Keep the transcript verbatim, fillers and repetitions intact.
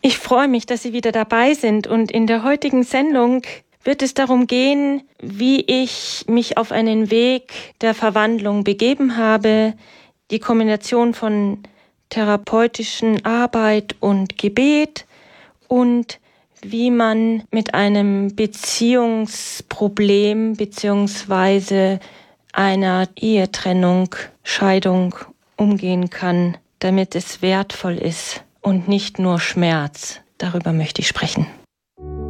Ich freue mich, dass Sie wieder dabei sind, und in der heutigen Sendung wird es darum gehen, wie ich mich auf einen Weg der Verwandlung begeben habe, die Kombination von therapeutischen Arbeit und Gebet und wie man mit einem Beziehungsproblem bzw. einer Ehetrennung, Scheidung umgehen kann, damit es wertvoll ist und nicht nur Schmerz. Darüber möchte ich sprechen.